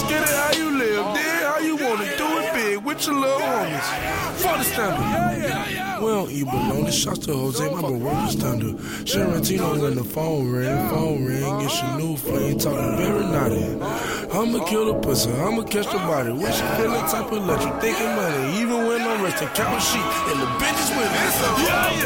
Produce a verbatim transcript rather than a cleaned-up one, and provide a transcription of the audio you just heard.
Let's get it how you live, then how you wanna do it big with your little homies. For the standard. We don't eat bologna. Shots to Jose, my bro, work the standard. Sharantino when the phone ring, phone ring, it's your new flame, talking very naughty. I'ma kill the pussy, I'ma catch the body. When she feeling type of electric, thinking money, even when I'm resting, count sheep, and the bitches with me. Yeah, yeah.